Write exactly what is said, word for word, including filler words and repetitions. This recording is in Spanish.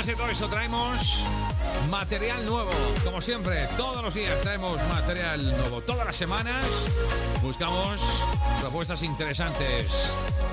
además de todo eso, traemos material nuevo. Como siempre, todos los días traemos material nuevo. Todas las semanas buscamos propuestas interesantes.